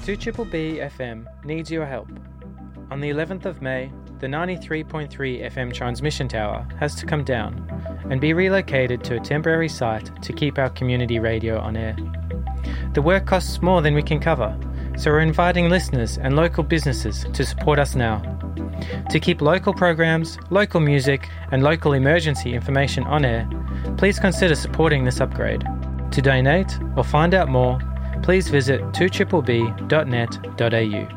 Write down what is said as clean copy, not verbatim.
2BBB FM needs your help. On the 11th of May, the 93.3 FM transmission tower has to come down and be relocated to a temporary site to keep our community radio on air. The work costs more than we can cover, so we're inviting listeners and local businesses to support us now. To keep local programs, local music and local emergency information on air, please consider supporting this upgrade. To donate or find out more, please visit 2BBB.net.au.